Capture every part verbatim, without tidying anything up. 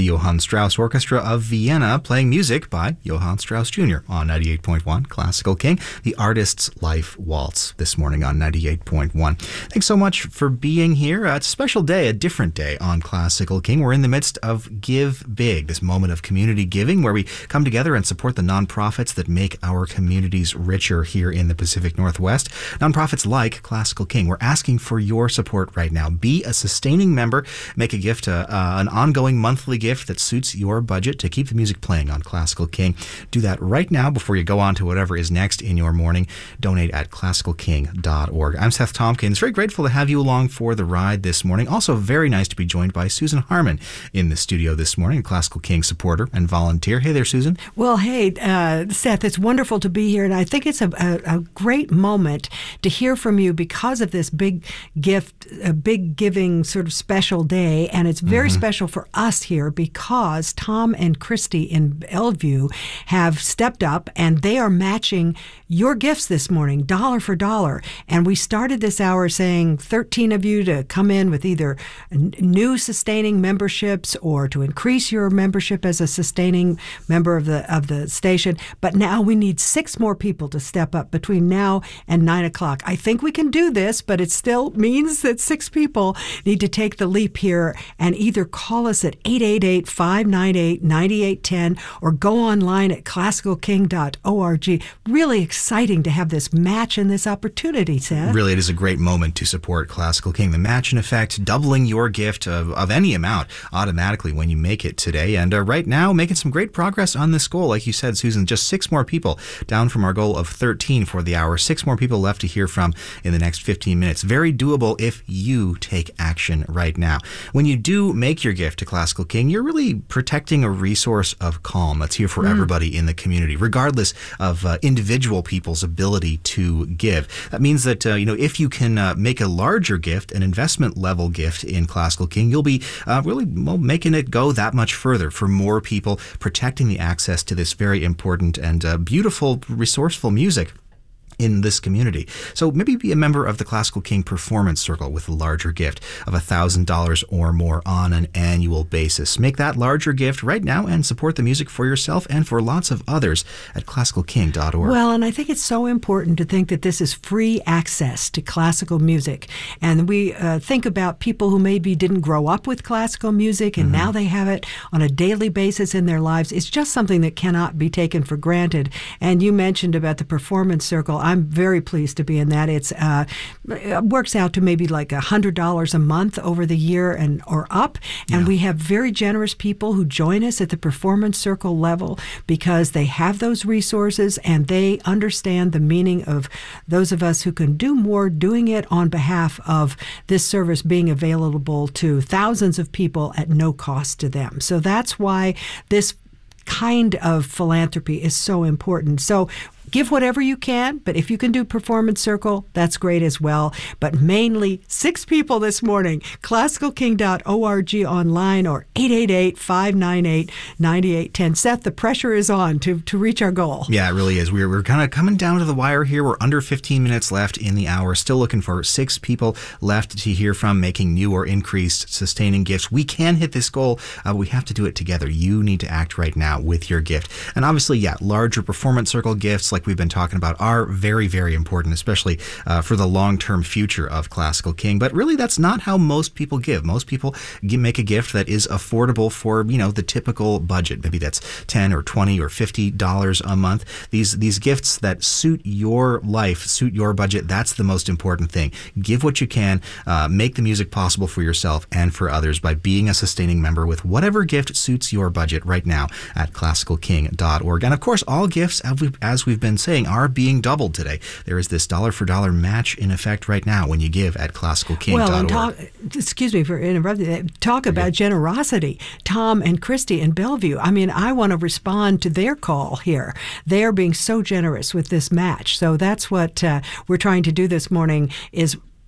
the Johann Strauss Orchestra of Vienna, playing music by Johann Strauss Junior on ninety-eight point one Classical King, the Artist's Life Waltz, this morning on ninety-eight point one. Thanks so much for being here. Uh, it's a special day, a different day on Classical King. We're in the midst of Give Big, this moment of community giving where we come together and support the nonprofits that make our communities richer here in the Pacific Northwest. Nonprofits like Classical King. We're asking for your support right now. Be a sustaining member. Make a gift, uh, uh, an ongoing monthly gift that suits your budget to keep the music playing on Classical King. Do that right now before you go on to whatever is next in your morning. Donate at classical king dot org. I'm Seth Tompkins. Very grateful to have you along for the ride this morning. Also very nice to be joined by Susan Harmon in the studio this morning, a Classical King supporter and volunteer. Hey there, Susan. Well, hey, uh, Seth, it's wonderful to be here, and I think it's a, a, a great moment to hear from you because of this big gift, a big giving sort of special day, and it's very mm-hmm. special for us here because Tom and Christy in Bellevue have stepped up, and they are matching your gifts this morning, dollar for dollar. And we started this hour saying thirteen of you to come in with either new sustaining memberships or to increase your membership as a sustaining member of the of the station. But now we need six more people to step up between now and nine o'clock. I think we can do this, but it still means that six people need to take the leap here and either call us at eight eight eight, five nine eight, nine eight one zero or go online at classical king dot org. Really exciting to have this match and this opportunity, Seth. Really, it is a great moment to support Classical King. The match, in effect, doubling your gift of, of any amount automatically when you make it today. And uh, right now, making some great progress on this goal. Like you said, Susan, just six more people down from our goal of thirteen for the hour. Six more people left to hear from in the next fifteen minutes. Very doable if you take action right now. When you do make your gift to Classical King, you're really protecting a resource of calm that's here for mm. everybody in the community, regardless of uh, individual people's ability to give. That means that, uh, you know, if you can uh, make a larger gift, an investment level gift in Classical King, you'll be uh, really well, making it go that much further for more people, protecting the access to this very important and uh, beautiful, resourceful music in this community. So maybe be a member of the Classical King Performance Circle with a larger gift of one thousand dollars or more on an annual basis. Make that larger gift right now and support the music for yourself and for lots of others at classical king dot org. Well, and I think it's so important to think that this is free access to classical music. And we uh, think about people who maybe didn't grow up with classical music and mm-hmm. now they have it on a daily basis in their lives. It's just something that cannot be taken for granted. And you mentioned about the Performance Circle. I'm very pleased to be in that. It's uh, it works out to maybe like one hundred dollars a month over the year and or up. And yeah. we have very generous people who join us at the Performance Circle level because they have those resources and they understand the meaning of those of us who can do more, doing it on behalf of this service being available to thousands of people at no cost to them. So that's why this kind of philanthropy is so important. So give whatever you can, but if you can do Performance Circle, that's great as well. But mainly six people this morning, classical king dot org online or eight eight eight, five nine eight, nine eight one zero. Seth, the pressure is on to, to reach our goal. Yeah, it really is. We're, we're kind of coming down to the wire here. We're under fifteen minutes left in the hour. Still looking for six people left to hear from making new or increased sustaining gifts. We can hit this goal. Uh, we have to do it together. You need to act right now with your gift. And obviously, yeah, larger Performance Circle gifts like we've been talking about are very, very important, especially uh, for the long-term future of Classical King. But really, that's not how most people give. Most people give, make a gift that is affordable for, you know, the typical budget. Maybe that's ten or twenty or fifty dollars a month. These these gifts that suit your life, suit your budget, that's the most important thing. Give what you can. Uh, make the music possible for yourself and for others by being a sustaining member with whatever gift suits your budget right now at classical king dot org. And of course, all gifts, as we've, as we've been saying, are being doubled today. There is this dollar for dollar match in effect right now when you give at classical king dot org. Well, and talk, excuse me for interrupting. Talk about okay. generosity. Tom and Christy in Bellevue. I mean, I want to respond to their call here. They are being so generous with this match. So that's what uh, we're trying to do this morning is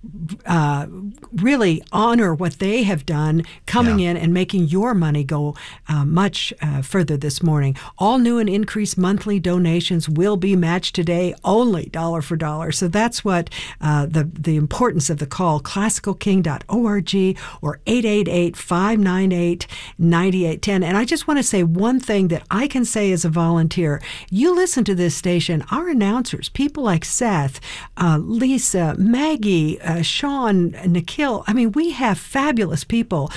uh, really honor what they have done, coming Yeah. in and making your money go uh, much uh, further this morning. All new and increased monthly donations will be matched today, only dollar for dollar. So that's what uh, the, the importance of the call, classical king dot org or eight eight eight, five nine eight, nine eight one zero. And I just want to say one thing that I can say as a volunteer. You listen to this station, our announcers, people like Seth, uh, Lisa, Maggie, uh, Sean, Nikhil. I mean, we have fabulous people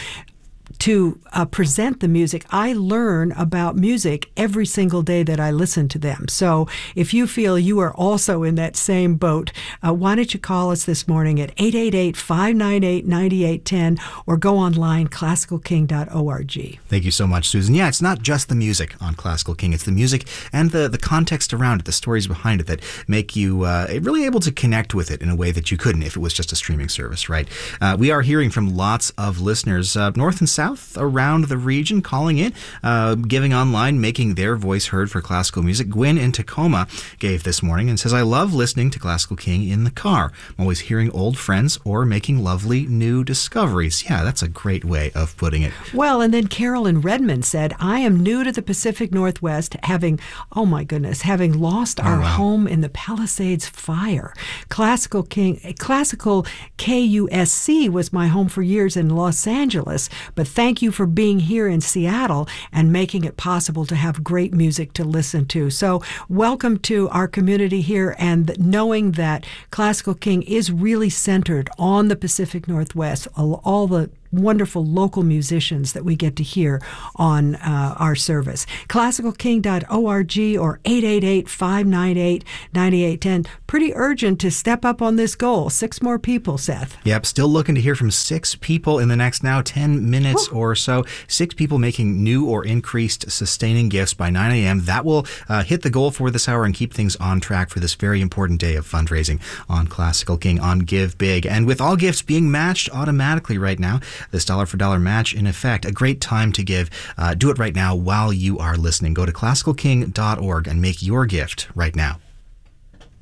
to uh, present the music. I learn about music every single day that I listen to them. So if you feel you are also in that same boat, uh, why don't you call us this morning at eight eight eight, five nine eight, nine eight one zero or go online, classical king dot org. Thank you so much, Susan. Yeah, it's not just the music on Classical King. It's the music and the, the context around it, the stories behind it that make you uh, really able to connect with it in a way that you couldn't if it was just a streaming service, right? Uh, we are hearing from lots of listeners uh, north and south around the region calling in, uh, giving online, making their voice heard for classical music. Gwen in Tacoma gave this morning and says, I love listening to Classical King in the car. I'm always hearing old friends or making lovely new discoveries. Yeah, that's a great way of putting it. Well, and then Carol in Redmond said, I am new to the Pacific Northwest, having, oh my goodness, having lost our Oh, wow. home in the Palisades fire. Classical King, Classical K U S C was my home for years in Los Angeles, but thank you for being here in Seattle and making it possible to have great music to listen to. So welcome to our community here, and knowing that Classical King is really centered on the Pacific Northwest, all, all the wonderful local musicians that we get to hear on uh, our service. classical king dot org or eight eight eight, five nine eight, nine eight one zero. Pretty urgent to step up on this goal. Six more people, Seth. Yep, still looking to hear from six people in the next now ten minutes Whew. or so. Six people making new or increased sustaining gifts by nine a.m. That will uh, hit the goal for this hour and keep things on track for this very important day of fundraising on Classical King on Give Big. And with all gifts being matched automatically right now, this dollar for dollar match in effect, a great time to give. Uh, do it right now while you are listening. Go to classical king dot org and make your gift right now.